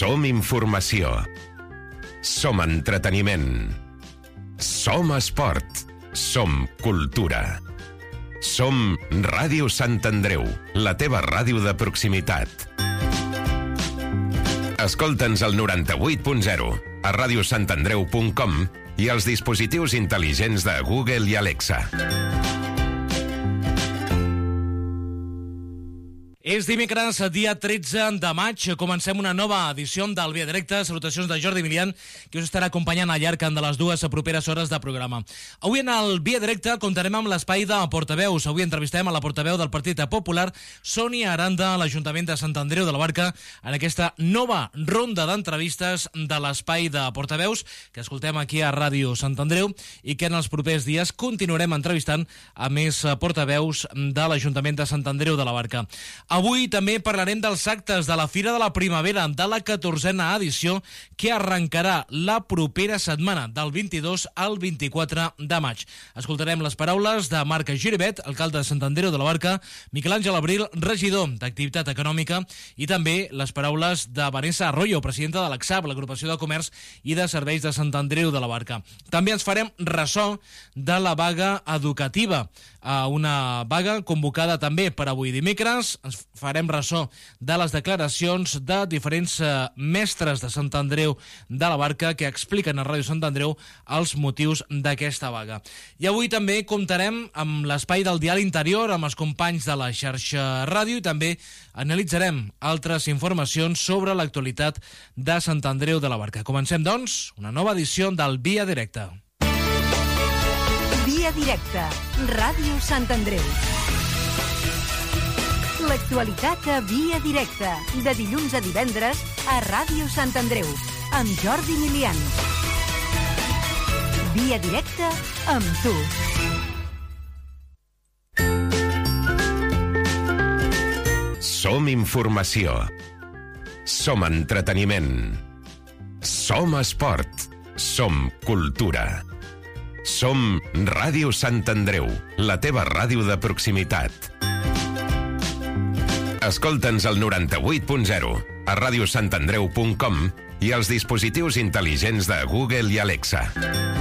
Som informació. Som entreteniment. Som esport. Som cultura. Som Ràdio Sant Andreu, la teva ràdio de proximitat. Escolta'ns al 98.0, a radiosantandreu.com i als dispositius intel·ligents de Google i Alexa. És dimecres, dia 13 de maig. Comencem una nova edició del Via Directa. Salutacions de Jordi Milian, que us estarà acompanyant al llarg de les dues properes hores de programa. Avui en el Via Directa comptarem amb l'espai de portaveus. Avui entrevistem a la portaveu del Partit Popular, Sònia Aranda, a l'Ajuntament de Sant Andreu de la Barca, en aquesta nova ronda d'entrevistes de l'espai de portaveus que escoltem aquí a Ràdio Sant Andreu i que en els propers dies continuarem entrevistant a més portaveus de l'Ajuntament de Sant Andreu de la Barca. Avui també parlarem dels actes de la Fira de la Primavera de la 14a edició que arrencarà la propera setmana, del 22 al 24 de maig. Escoltarem les paraules de Marc Giribet, alcalde de Sant Andreu de la Barca, Miquel Àngel Abril, regidor d'Activitat Econòmica, i també les paraules de Vanessa Arroyo, presidenta de l'ACSAB, l'Agrupació de Comerç i de Serveis de Sant Andreu de la Barca. També ens farem ressò de la vaga educativa, una vaga convocada també per avui dimecres. Ens farem ressò de les declaracions de diferents mestres de Sant Andreu de la Barca que expliquen a Ràdio Sant Andreu els motius d'aquesta vaga. I avui també comptarem amb l'espai del diari interior, amb els companys de la xarxa ràdio, i també analitzarem altres informacions sobre l'actualitat de Sant Andreu de la Barca. Comencem, doncs, una nova edició del Via Directa. Via Directa, Ràdio Sant Andreu. L'actualitat a Via Directa, de dilluns a divendres a Ràdio Sant Andreu, amb Jordi Milian. Via Directa amb tu. Som informació. Som entreteniment. Som esport. Som cultura. Som Ràdio Sant Andreu, la teva ràdio de proximitat. Escolta'ns al 98.0, a radiosantandreu.com i als dispositius intel·ligents de Google i Alexa.